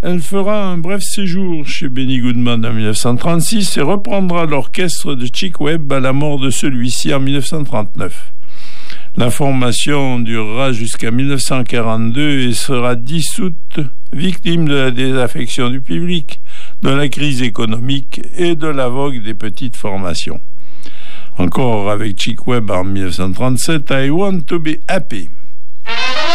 Elle fera un bref séjour chez Benny Goodman en 1936 et reprendra l'orchestre de Chick Webb à la mort de celui-ci en 1939. La formation durera jusqu'à 1942 et sera dissoute, victime de la désaffection du public, de la crise économique et de la vogue des petites formations. Encore avec Chick Webb en 1937, I Want to Be Happy.